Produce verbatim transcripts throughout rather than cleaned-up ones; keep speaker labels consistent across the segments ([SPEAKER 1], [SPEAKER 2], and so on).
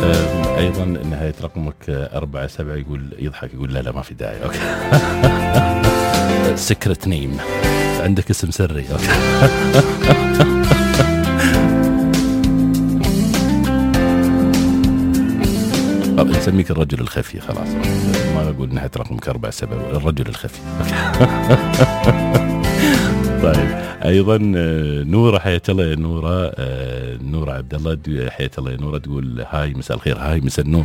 [SPEAKER 1] أم، أيضا نهاية رقمك أربعة سبعة يقول يضحك يقول لا لا ما في داعي. أوكي. سكرت نيم، عندك اسم سري. أوكي. طب نسميك الرجل الخفي خلاص، ما أقول نهاية رقمك أربعة سبعة، الرجل الخفي. طيب ايضا نوره، حياة الله يا نوره، نوره عبد الله، حياة الله يا نوره، تقول هاي مساء الخير. هاي مساء النور،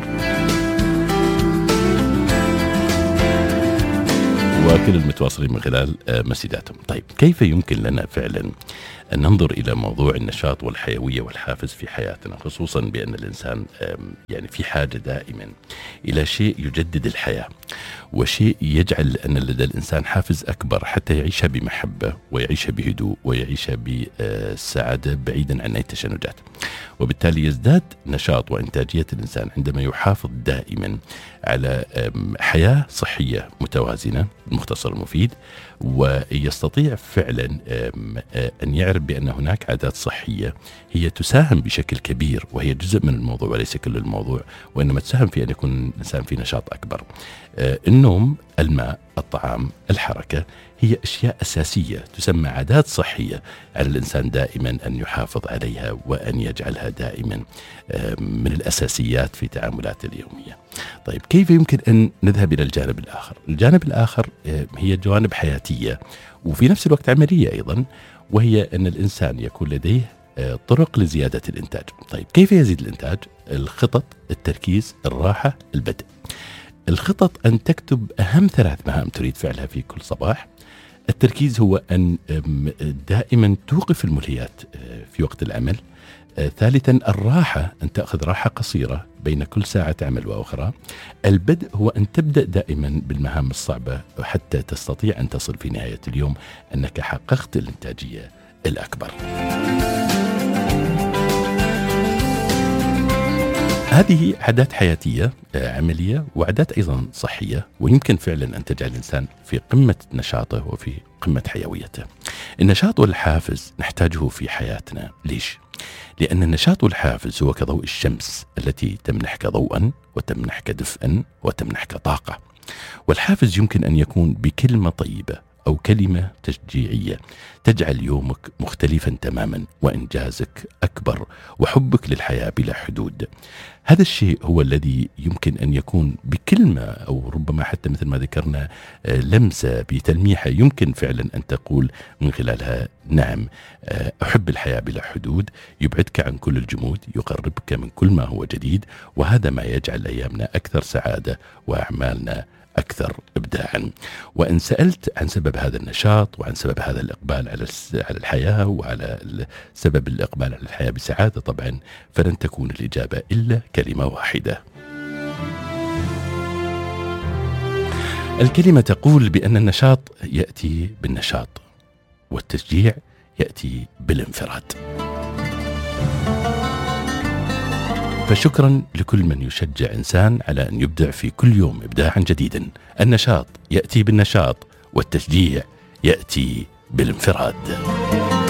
[SPEAKER 1] وكل المتواصلين من خلال مسجاتهم. طيب كيف يمكن لنا فعلا أن ننظر إلى موضوع النشاط والحيوية والحافز في حياتنا، خصوصا بأن الإنسان يعني في حاجة دائما إلى شيء يجدد الحياة، وشيء يجعل أن لدى الإنسان حافز أكبر حتى يعيشها بمحبة ويعيشها بهدوء ويعيشها بسعادة بعيدا عن أي تشنجات. وبالتالي يزداد نشاط وإنتاجية الإنسان عندما يحافظ دائما على حياة صحية متوازنة، المختصر المفيد، ويستطيع فعلا أن يعرف بأن هناك عادات صحية هي تساهم بشكل كبير، وهي جزء من الموضوع وليس كل الموضوع، وإنما تساهم في أن يكون الإنسان في نشاط أكبر. النوم، الماء، الطعام، الحركة هي أشياء أساسية تسمى عادات صحية على الإنسان دائما أن يحافظ عليها وأن يجعلها دائما من الأساسيات في تعاملاته اليومية. طيب كيف يمكن أن نذهب إلى الجانب الآخر؟ الجانب الآخر هي جوانب حياتية وفي نفس الوقت عملية أيضا، وهي أن الإنسان يكون لديه طرق لزيادة الإنتاج. طيب كيف يزيد الإنتاج؟ الخطط، التركيز، الراحة، البدء. الخطط أن تكتب أهم ثلاث مهام تريد فعلها في كل صباح. التركيز هو أن دائما توقف الملهيات في وقت العمل. ثالثا الراحة، أن تأخذ راحة قصيرة بين كل ساعة عمل وأخرى. البدء هو أن تبدأ دائما بالمهام الصعبة حتى تستطيع أن تصل في نهاية اليوم أنك حققت الإنتاجية الأكبر. هذه عادات حياتية عملية وعادات أيضا صحية، ويمكن فعلا أن تجعل الإنسان في قمة نشاطه وفي قمة حيويته. النشاط والحافز نحتاجه في حياتنا. ليش؟ لأن النشاط والحافز هو كضوء الشمس التي تمنحك ضوءا وتمنحك دفئا وتمنحك طاقة. والحافز يمكن أن يكون بكلمة طيبة أو كلمة تشجيعية تجعل يومك مختلفا تماما وإنجازك أكبر وحبك للحياة بلا حدود. هذا الشيء هو الذي يمكن أن يكون بكلمة أو ربما حتى مثل ما ذكرنا لمسة بتلميحة يمكن فعلا أن تقول من خلالها نعم أحب الحياة بلا حدود، يبعدك عن كل الجمود، يقربك من كل ما هو جديد، وهذا ما يجعل أيامنا أكثر سعادة وأعمالنا أكثر إبداعا. وإن سألت عن سبب هذا النشاط وعن سبب هذا الإقبال على على الحياة وعلى سبب الإقبال على الحياة بسعادة طبعا، فلن تكون الإجابة إلا كلمة واحدة. الكلمة تقول بأن النشاط يأتي بالنشاط والتشجيع يأتي بالانفراد. فشكرا لكل من يشجع إنسان على أن يبدع في كل يوم إبداعا جديدا. النشاط يأتي بالنشاط والتشجيع يأتي بالانفراد.